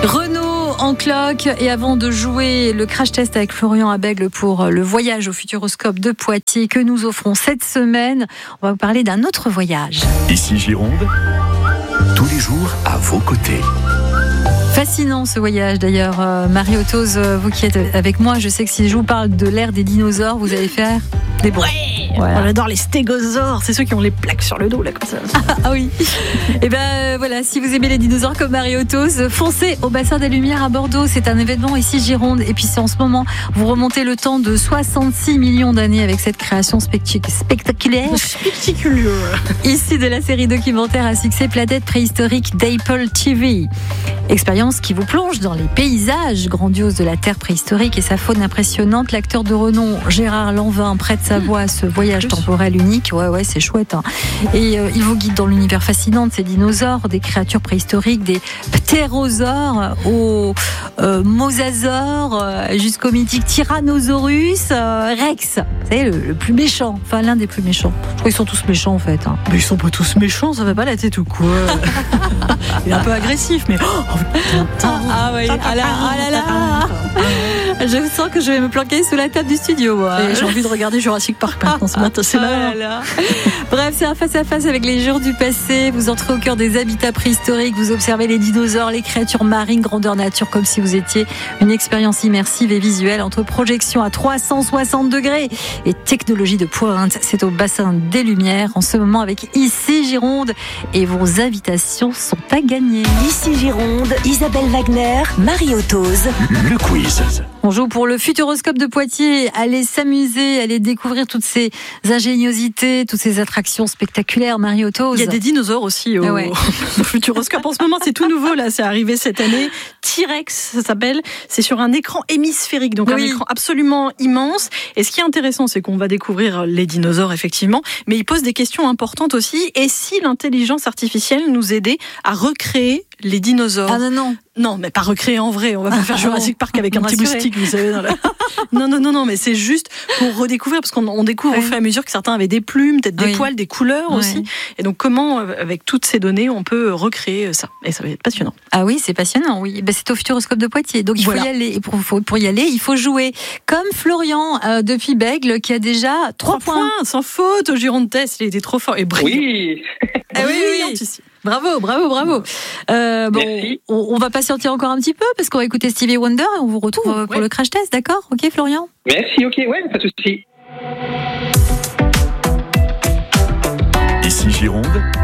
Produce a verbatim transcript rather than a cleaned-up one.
Renaud en cloque, et avant de jouer le crash test avec Florian Abègle pour le voyage au Futuroscope de Poitiers que nous offrons cette semaine, on va vous parler d'un autre voyage. Ici Gironde, tous les jours à vos côtés. Fascinant ce voyage d'ailleurs, euh, Marie-Otose, vous qui êtes avec moi, je sais que si je vous parle de l'ère des dinosaures, vous allez faire des bons. Ouais, voilà. On adore les stégosaures, c'est ceux qui ont les plaques sur le dos là comme ça. Ah, ah oui. Et ben euh, voilà, si vous aimez les dinosaures comme Marie-Otose, foncez au Bassin des Lumières à Bordeaux, c'est un événement ici Gironde, et puis c'est en ce moment, vous remontez le temps de soixante-six millions d'années avec cette création spectac- spectaculaire. Spectaculaire. Ici de la série documentaire à succès Planète préhistorique d'Apple T V. Expérience qui vous plonge dans les paysages grandioses de la Terre préhistorique et sa faune impressionnante. L'acteur de renom Gérard Lanvin prête sa voix à ce voyage temporel unique. Ouais, ouais, c'est chouette. Hein. Et euh, il vous guide dans l'univers fascinant de ces dinosaures, des créatures préhistoriques, des ptérosaures aux euh, mosasaures, euh, jusqu'au mythique Tyrannosaurus euh, Rex. Vous savez, le, le plus méchant, enfin l'un des plus méchants. Je crois qu'ils sont tous méchants en fait. Hein. Mais ils sont pas tous méchants, ça va pas la tête ou quoi? Il est un peu agressif, mais... Ah, ah oui, ah là, ah là là. Je sens que je vais me planquer sous la table du studio. Moi. Et j'ai envie de regarder Jurassic Park maintenant ce matin, c'est ah là là. Bref, c'est un face-à-face avec les jours du passé. Vous entrez au cœur des habitats préhistoriques, vous observez les dinosaures, les créatures marines, grandeur nature, comme si vous étiez une expérience immersive et visuelle entre projection à trois cent soixante degrés et technologie de pointe. C'est au Bassin des Lumières en ce moment avec Ici Gironde, et vos invitations sont à gagner. Ici Gironde, Isabelle Wagner, Marie-Otose. Le quiz. On joue pour le Futuroscope de Poitiers. Allez s'amuser, allez découvrir toutes ces ingéniosités, toutes ces attractions spectaculaires. Marie-Otose. Il y a des dinosaures aussi au, ah ouais. au Futuroscope. En ce moment, c'est tout nouveau, là. C'est arrivé cette année. T-Rex, ça s'appelle. C'est sur un écran hémisphérique, donc oui. un écran absolument immense. Et ce qui est intéressant, c'est qu'on va découvrir les dinosaures, effectivement. Mais il pose des questions importantes aussi. Et si l'intelligence artificielle nous aidait à recréer les dinosaures? Ah non, non. Non, mais pas recréer en vrai. On va pas faire Jurassic Park avec un petit moustique, vous savez. Dans la... non, non, non, non, mais c'est juste pour redécouvrir, parce qu'on on découvre oui. au fur et à mesure que certains avaient des plumes, peut-être des oui. poils, des couleurs oui. aussi. Et donc, comment, avec toutes ces données, on peut recréer ça? Et ça va être passionnant. Ah oui, c'est passionnant, oui. Ben, c'est au Futuroscope de Poitiers. Donc, il faut voilà. y aller. Et pour, pour y aller, il faut jouer. Comme Florian, euh, depuis Bègle, qui a déjà trois, trois points. points. Sans faute, au Gironde Test. Il était trop fort et brillant. Oui. Ah oui, oui, oui. Bravo, bravo, bravo. Euh, bon, on, on va patienter encore un petit peu parce qu'on va écouter Stevie Wonder et on vous retrouve Ouh, pour ouais. le crash test, d'accord? Ok, Florian? Merci, ok, ouais, pas de souci. Ici Gironde,